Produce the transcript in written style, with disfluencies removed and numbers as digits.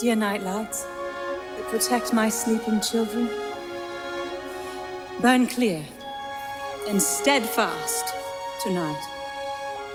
Dear night lights that protect my sleeping children, burn clear and steadfast tonight.